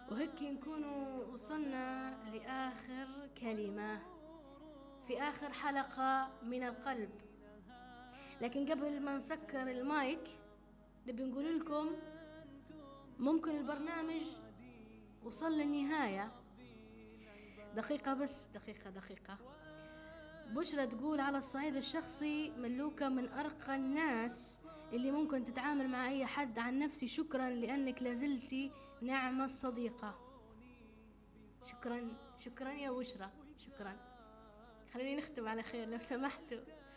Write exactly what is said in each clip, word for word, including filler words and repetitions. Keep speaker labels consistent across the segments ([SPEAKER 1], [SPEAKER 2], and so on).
[SPEAKER 1] وهيك نكونوا وصلنا لآخر كلمة في آخر حلقة من القلب. لكن قبل ما نسكر المايك نبي نقول لكم ممكن البرنامج وصل للنهاية. دقيقة بس، دقيقة دقيقة. بشرى تقول على الصعيد الشخصي ملوكة من أرقى الناس اللي ممكن تتعامل مع أي حد. عن نفسي شكرا لأنك لازلتي نعمة الصديقة. شكرا شكرا يا بشرى، شكرا. خليني نختم على خير لو سمحتوا.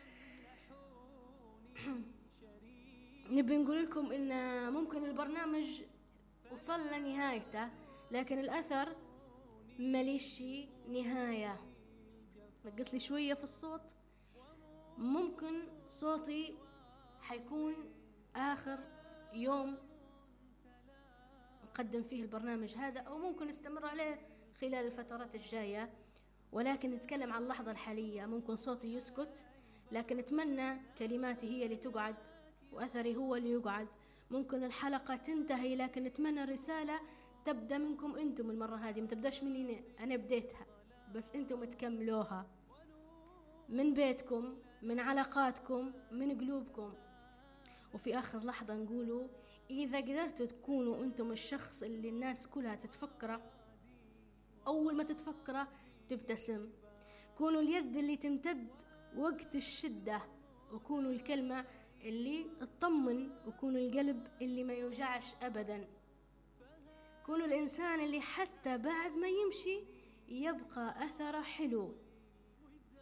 [SPEAKER 1] نبي نقول لكم إن ممكن البرنامج وصل لنهايته لكن الأثر مليش نهاية. نقص لي شوية في الصوت. ممكن صوتي حيكون آخر يوم نقدم فيه البرنامج هذا، أو ممكن نستمر عليه خلال الفترات الجاية، ولكن نتكلم عن اللحظة الحالية. ممكن صوتي يسكت لكن أتمنى كلماتي هي اللي تقعد وأثري هو اللي يقعد. ممكن الحلقة تنتهي لكن أتمنى الرسالة تبدأ منكم أنتم المرة هذه، ما تبدأش مني أنا بديتها، بس أنتم تكملوها من بيتكم، من علاقاتكم، من قلوبكم. وفي آخر لحظة نقولوا إذا قدرتوا تكونوا أنتم الشخص اللي الناس كلها تتفكره، أول ما تتفكره تبتسم. كونوا اليد اللي تمتد وقت الشدة، وكونوا الكلمة اللي تطمن، وكونوا القلب اللي ما يوجعش أبدا. كونوا الإنسان اللي حتى بعد ما يمشي يبقى أثره حلو.